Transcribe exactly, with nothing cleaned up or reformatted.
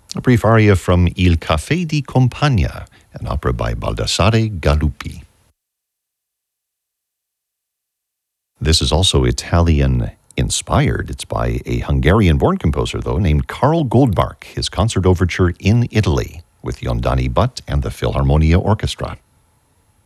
A brief aria from Il Caffè di Compagna, an opera by Baldassare Galuppi. This is also Italian-inspired. It's by a Hungarian-born composer, though, named Karl Goldbach, his concert overture in Italy, with Yondani Butt and the Philharmonia Orchestra.